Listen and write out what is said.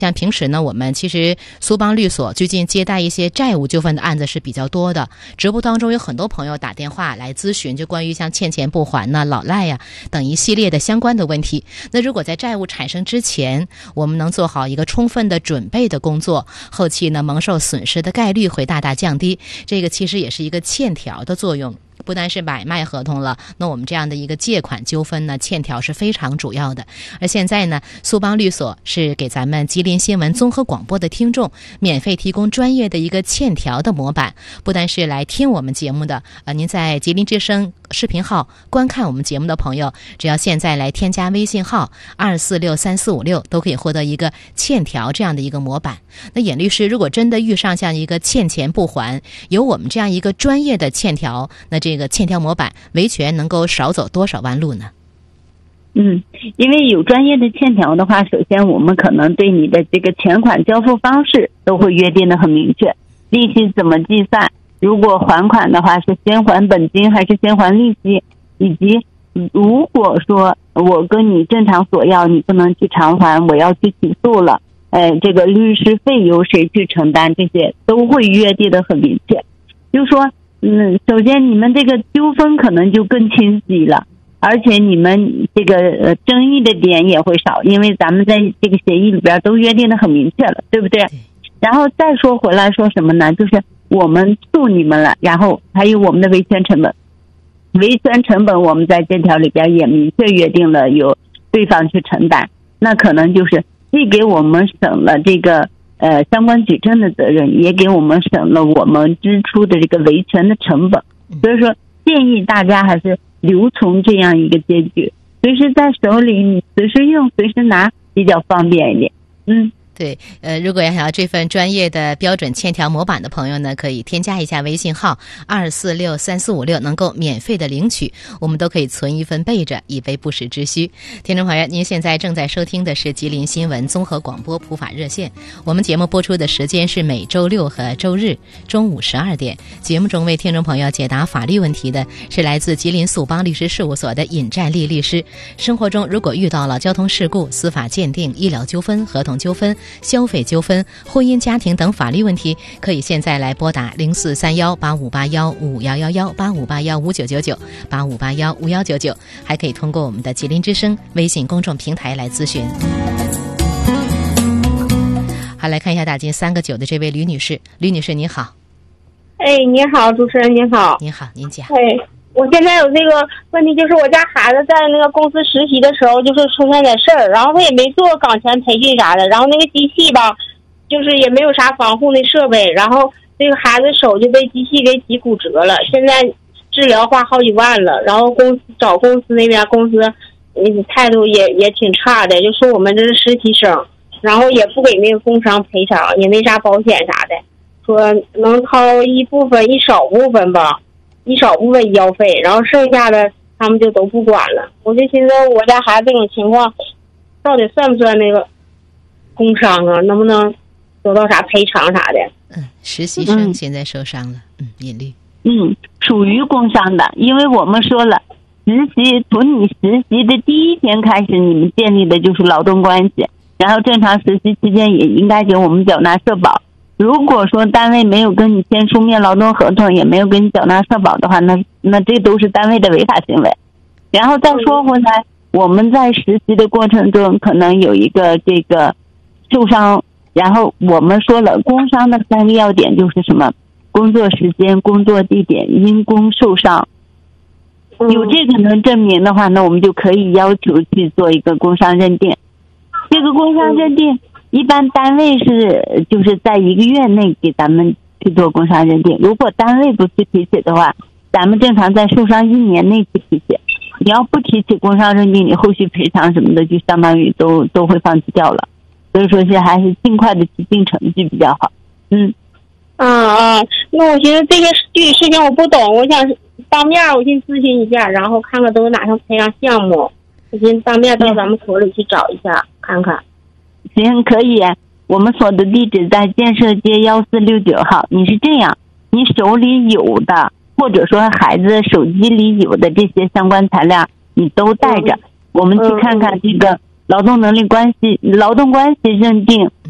像平时呢，我们其实苏邦律所最近接待一些债务纠纷的案子是比较多的，直播当中有很多朋友打电话来咨询，就关于像欠钱不还呢、老赖呀等一系列的相关的问题。那如果在债务产生之前，我们能做好一个充分的准备的工作，后期呢蒙受损失的概率会大大降低。这个其实也是一个欠条的作用。不单是买卖合同了，那我们这样的一个借款纠纷呢，欠条是非常主要的。而现在呢，苏邦律所是给咱们吉林新闻综合广播的听众免费提供专业的一个欠条的模板，不单是来听我们节目的，您在吉林之声视频号观看我们节目的朋友，只要现在来添加微信号2463456，都可以获得一个欠条这样的一个模板。那尹律师，如果真的遇上像一个欠钱不还，有我们这样一个专业的欠条，那这个欠条模板维权能够少走多少弯路呢？ 因为有专业的欠条的话，首先我们可能对你的这个钱款交付方式都会约定的很明确，利息怎么计算，如果还款的话是先还本金还是先还利息，以及如果说我跟你正常索要你不能去偿还，我要去起诉了，这个律师费由谁去承担，这些都会约定的很明确。就是说首先你们这个纠纷可能就更清晰了，而且你们这个争议的点也会少，因为咱们在这个协议里边都约定的很明确了，对不对？然后再说回来说什么呢，就是我们诉你们了，然后还有我们的维权成本。维权成本我们在这条里边也明确约定了由对方去承担，那可能就是既给我们省了这个相关举证的责任，也给我们省了我们支出的这个维权的成本。所以说建议大家还是留从这样一个结局，随时在手里，你随时用随时拿比较方便一点。 对，如果要想要这份专业的标准欠条模板的朋友呢，可以添加一下微信号2463456，能够免费的领取，我们都可以存一份备着，以备不时之需。听众朋友，您现在正在收听的是吉林新闻综合广播普法热线，我们节目播出的时间是每周六和周日中午12点。节目中为听众朋友解答法律问题的是来自吉林苏邦律师事务所的尹占利律师。生活中如果遇到了交通事故、司法鉴定、医疗纠纷、合同纠纷、消费纠纷、婚姻家庭等法律问题，可以现在来拨打04318581511185815999 85815199，还可以通过我们的吉林之声微信公众平台来咨询。好，来看一下打进3个9的这位吕女士。吕女士您好。 你好，主持人您好。 您好，您讲。 我现在有这个问题，就是我家孩子在那个公司实习的时候，就是出现点事儿，然后他也没做岗前培训啥的，然后那个机器吧，就是也没有啥防护的设备，然后这个孩子手就被机器给挤骨折了，现在治疗花好几万了，然后公司那边公司态度也挺差的，就说我们这是实习生，然后也不给那个工伤赔偿，也没啥保险啥的，说能掏一少部分吧，一少部分医药费，然后剩下的他们就都不管了。我就寻思我家孩子这种情况到底算不算那个工伤啊，能不能得到啥赔偿啥的？ 实习生现在受伤了，尹律。 属于工伤的，因为我们说了，从你实习的第一天开始，你们建立的就是劳动关系，然后正常实习期间也应该给我们缴纳社保。如果说单位没有跟你签书面劳动合同，也没有跟你缴纳社保的话，那这都是单位的违法行为。然后再说回来，我们在实习的过程中可能有一个这个受伤，然后我们说了工伤的3个要点就是什么？工作时间、工作地点、因公受伤。有这个能证明的话，那我们就可以要求去做一个工伤认定。这个工伤认定一般单位就是在1个月内给咱们去做工伤认定，如果单位不去提起的话，咱们正常在受伤1年内去提起。你要不提起工伤认定，你后续赔偿什么的就相当于都会放弃掉了。所以说是还是尽快的去定程序比较好。 那我寻思这些具体事情我不懂，我想当面我先咨询一下，然后看看都有哪项培养项目，我先当面到咱们所里去找一下看看。 行，可以。我们所的地址在建设街1469号。你是这样，你手里有的或者说孩子手机里有的这些相关材料你都带着，我们去看看这个劳动关系认定